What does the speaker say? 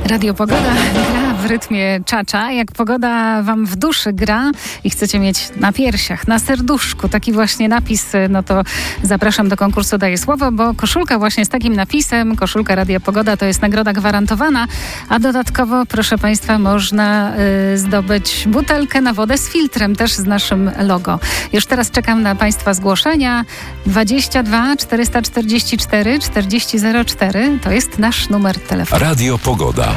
Radio Pogoda gra w rytmie czacza. Jak pogoda wam w duszy gra i chcecie mieć na piersiach, na serduszku taki właśnie napis, no to zapraszam do konkursu Daję Słowo, bo koszulka właśnie z takim napisem, koszulka Radia Pogoda, to jest nagroda gwarantowana, a dodatkowo, proszę Państwa, można zdobyć butelkę na wodę z filtrem, też z naszym logo. Już teraz czekam na Państwa zgłoszenia. 22 444 4004 to jest nasz numer telefonu. Radio Pogoda.